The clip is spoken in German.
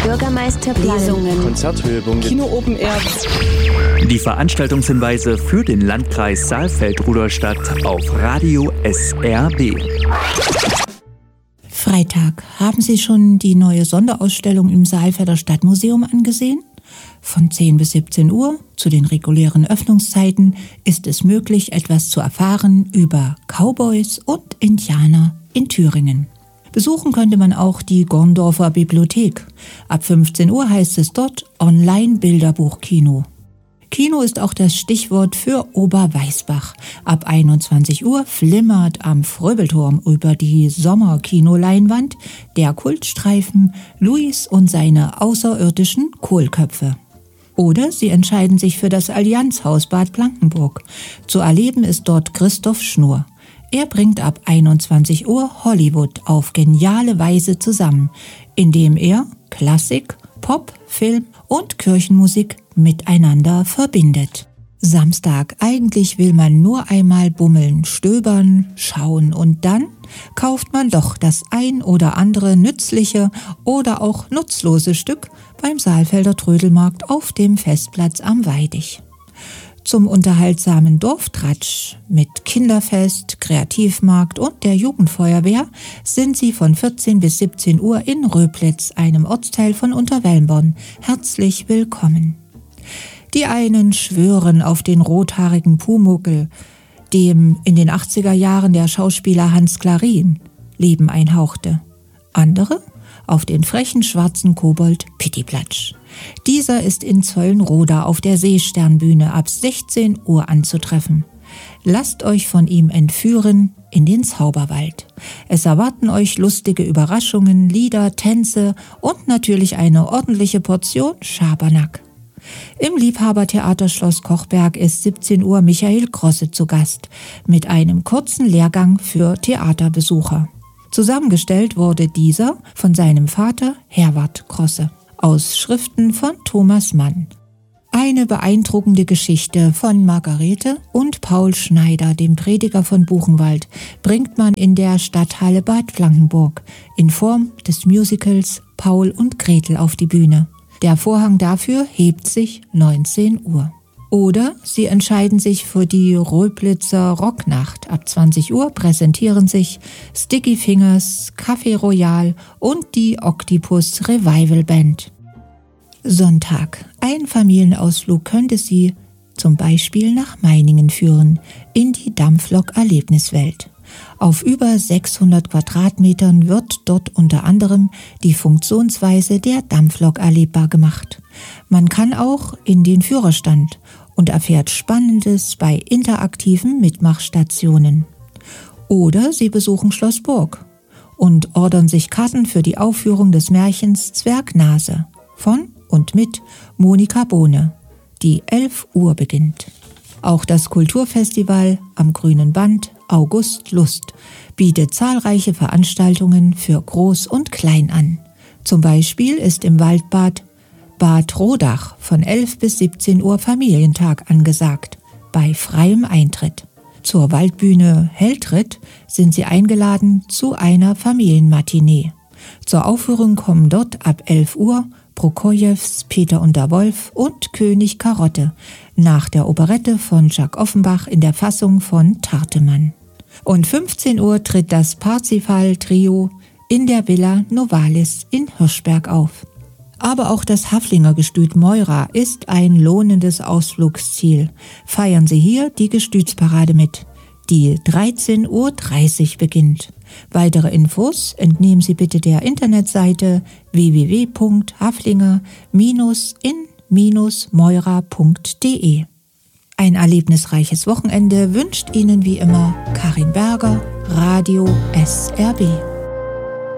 Bürgermeisterplanung, Lesungen, Konzerthörungen, Kino Open Air. Die Veranstaltungshinweise für den Landkreis Saalfeld-Rudolstadt auf Radio SRB. Freitag. Haben Sie schon die neue Sonderausstellung im Saalfelder Stadtmuseum angesehen? Von 10 bis 17 Uhr zu den regulären Öffnungszeiten ist es möglich, etwas zu erfahren über Cowboys und Indianer in Thüringen. Besuchen könnte man auch die Gorndorfer Bibliothek. Ab 15 Uhr heißt es dort Online-Bilderbuch-Kino. Kino ist auch das Stichwort für Oberweißbach. Ab 21 Uhr flimmert am Fröbelturm über die Sommerkinoleinwand der Kultstreifen Luis und seine außerirdischen Kohlköpfe. Oder Sie entscheiden sich für das Allianzhaus Bad Blankenburg. Zu erleben ist dort Christoph Schnurr. Er bringt ab 21 Uhr Hollywood auf geniale Weise zusammen, indem er Klassik, Pop, Film und Kirchenmusik miteinander verbindet. Samstag, eigentlich will man nur einmal bummeln, stöbern, schauen und dann kauft man doch das ein oder andere nützliche oder auch nutzlose Stück beim Saalfelder Trödelmarkt auf dem Festplatz am Weidich. Zum unterhaltsamen Dorftratsch mit Kinderfest, Kreativmarkt und der Jugendfeuerwehr sind Sie von 14 bis 17 Uhr in Röblitz, einem Ortsteil von Unterwelmbonn, herzlich willkommen. Die einen schwören auf den rothaarigen Pumuckl, dem in den 80er Jahren der Schauspieler Hans Klarin Leben einhauchte. Andere auf den frechen schwarzen Kobold Pittiplatsch. Dieser ist in Zollenroda auf der Seesternbühne ab 16 Uhr anzutreffen. Lasst euch von ihm entführen in den Zauberwald. Es erwarten euch lustige Überraschungen, Lieder, Tänze und natürlich eine ordentliche Portion Schabernack. Im Liebhabertheater Schloss Kochberg ist 17 Uhr Michael Grosse zu Gast mit einem kurzen Lehrgang für Theaterbesucher. Zusammengestellt wurde dieser von seinem Vater Herwart Grosse aus Schriften von Thomas Mann. Eine beeindruckende Geschichte von Margarete und Paul Schneider, dem Prediger von Buchenwald, bringt man in der Stadthalle Bad Blankenburg in Form des Musicals Paul und Gretel auf die Bühne. Der Vorhang dafür hebt sich 19 Uhr. Oder Sie entscheiden sich für die Röblitzer Rocknacht. Ab 20 Uhr präsentieren sich Sticky Fingers, Café Royal und die Octopus Revival Band. Sonntag. Ein Familienausflug könnte Sie zum Beispiel nach Meiningen führen, in die Dampflok-Erlebniswelt. Auf über 600 Quadratmetern wird dort unter anderem die Funktionsweise der Dampflok erlebbar gemacht. Man kann auch in den Führerstand und erfährt Spannendes bei interaktiven Mitmachstationen. Oder Sie besuchen Schloss Burg und ordern sich Karten für die Aufführung des Märchens Zwergnase von und mit Monika Bohne, die 11 Uhr beginnt. Auch das Kulturfestival am Grünen Band August Lust bietet zahlreiche Veranstaltungen für Groß und Klein an. Zum Beispiel ist im Waldbad Bad Rodach von 11 bis 17 Uhr Familientag angesagt, bei freiem Eintritt. Zur Waldbühne Helltritt sind Sie eingeladen zu einer Familienmatinee. Zur Aufführung kommen dort ab 11 Uhr Prokojews, Peter und der Wolf und König Karotte nach der Operette von Jacques Offenbach in der Fassung von Tartemann. Und 15 Uhr tritt das Parzifal-Trio in der Villa Novalis in Hirschberg auf. Aber auch das Haflinger Gestüt Meura ist ein lohnendes Ausflugsziel. Feiern Sie hier die Gestütsparade mit, die 13:30 Uhr beginnt. Weitere Infos entnehmen Sie bitte der Internetseite www.haflinger-in-meura.de. Ein erlebnisreiches Wochenende wünscht Ihnen wie immer Karin Berger, Radio SRB.